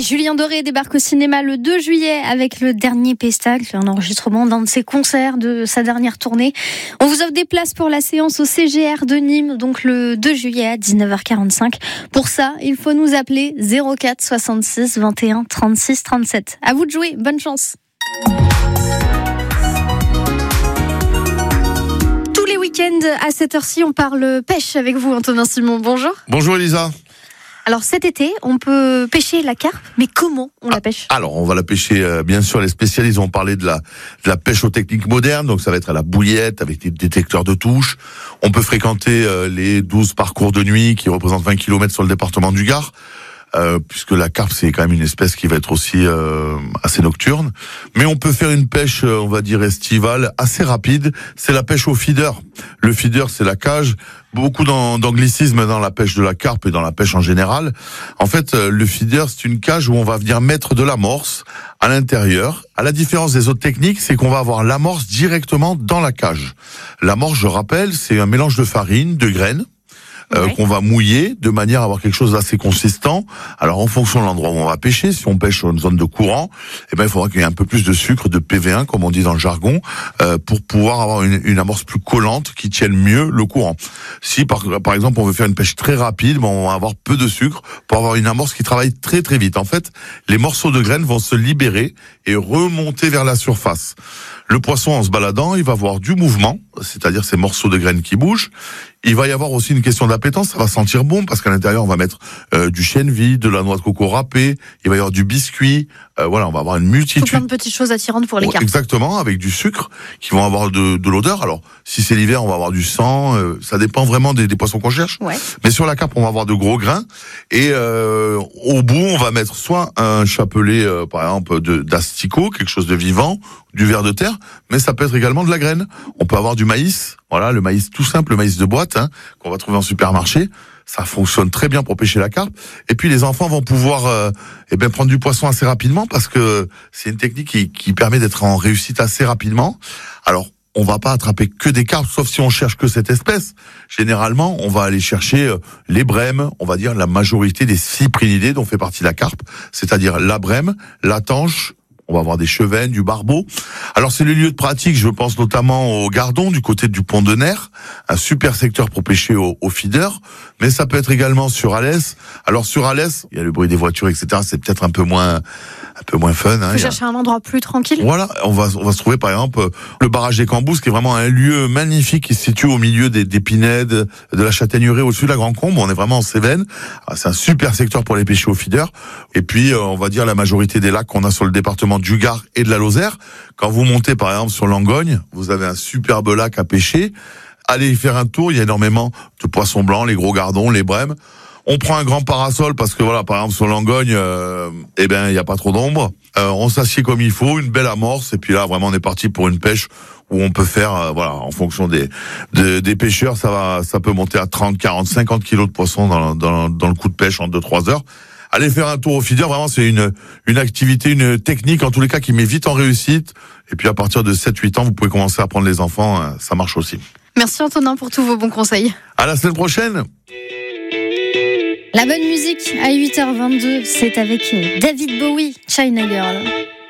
Julien Doré débarque au cinéma le 2 juillet avec le dernier Pestacle, un enregistrement d'un de ses concerts de sa dernière tournée. On vous offre des places pour la séance au CGR de Nîmes, donc le 2 juillet à 19h45. Pour ça, il faut nous appeler 04 66 21 36 37. À vous de jouer, bonne chance. Tous les week-ends à cette heure-ci, on parle pêche avec vous, Antonin Simon. Bonjour. Bonjour Elisa. Alors cet été, on peut pêcher la carpe, mais comment on la pêche ? Alors on va la pêcher, bien sûr, les spécialistes vont parler de la pêche aux techniques modernes, donc ça va être à la bouillette avec des détecteurs de touches. On peut fréquenter les 12 parcours de nuit qui représentent 20 km sur le département du Gard. Puisque la carpe c'est quand même une espèce qui va être aussi assez nocturne, mais on peut faire une pêche on va dire estivale assez rapide, c'est la pêche au feeder. Le feeder c'est la cage, beaucoup d'anglicisme dans la pêche de la carpe et dans la pêche en général. En fait le feeder c'est une cage où on va venir mettre de l'amorce à l'intérieur. À la différence des autres techniques, c'est qu'on va avoir l'amorce directement dans la cage. L'amorce, je rappelle, c'est un mélange de farine, de graines, qu'on va mouiller de manière à avoir quelque chose d'assez consistant. Alors en fonction de l'endroit où on va pêcher, si on pêche sur une zone de courant, il faudra qu'il y ait un peu plus de sucre, de PV1 comme on dit dans le jargon, pour pouvoir avoir une amorce plus collante qui tienne mieux le courant. Si par exemple on veut faire une pêche très rapide, on va avoir peu de sucre pour avoir une amorce qui travaille très très vite. En fait, les morceaux de graines vont se libérer et remonter vers la surface. Le poisson, en se baladant, il va avoir du mouvement, c'est-à-dire ces morceaux de graines qui bougent. Il va y avoir aussi une question d'appétence, ça va sentir bon, parce qu'à l'intérieur, on va mettre du chènevis, de la noix de coco râpée, il va y avoir du biscuit, on va avoir une multitude. Plein de petites choses attirantes pour les carpes. Exactement, avec du sucre, qui vont avoir de l'odeur. Alors, si c'est l'hiver, on va avoir du sang, ça dépend vraiment des poissons qu'on cherche. Ouais. Mais sur la carpe, on va avoir de gros grains, et au bout, on va mettre soit un chapelet, par exemple, d'asticot, quelque chose de vivant, du ver de terre, mais ça peut être également de la graine. On peut avoir du maïs, voilà, le maïs tout simple, le maïs de boîte, qu'on va trouver en supermarché. Ça fonctionne très bien pour pêcher la carpe. Et puis les enfants vont pouvoir prendre du poisson assez rapidement parce que c'est une technique qui permet d'être en réussite assez rapidement. Alors, on va pas attraper que des carpes, sauf si on cherche que cette espèce. Généralement, on va aller chercher les brèmes, on va dire la majorité des cyprinidés dont fait partie la carpe, c'est-à-dire la brème, la tanche. On va avoir des chevennes, du barbeau. Alors c'est le lieu de pratique, je pense notamment au Gardon, du côté du Pont de Ner, un super secteur pour pêcher au feeder, mais ça peut être également sur Alès. Alors sur Alès, il y a le bruit des voitures, etc. C'est peut-être un peu moins fun. Faut chercher un endroit plus tranquille. Voilà, on va se trouver par exemple le barrage des Cambousses, qui est vraiment un lieu magnifique qui se situe au milieu des pinèdes, de la châtaigneraie au-dessus de la Grand Combe. On est vraiment en Cévennes. Alors, c'est un super secteur pour les pêcher au feeder. Et puis on va dire la majorité des lacs qu'on a sur le département du Gard et de la Lozère. Quand vous montez par exemple sur Langogne, vous avez un superbe lac à pêcher. Allez y faire un tour, il y a énormément de poissons blancs, les gros gardons, les brèmes. On prend un grand parasol parce que voilà, par exemple sur Langogne, il y a pas trop d'ombre. On s'assied comme il faut, une belle amorce, et puis là vraiment on est parti pour une pêche où on peut faire, en fonction des pêcheurs, ça peut monter à 30, 40, 50 kilos de poissons dans le coup de pêche en 2-3 heures. Allez faire un tour au feeder, vraiment c'est une activité, une technique en tous les cas qui met vite en réussite. Et puis à partir de 7-8 ans, vous pouvez commencer à prendre les enfants, ça marche aussi. Merci Antonin pour tous vos bons conseils. À la semaine prochaine. La bonne musique à 8h22, c'est avec David Bowie, China Girl.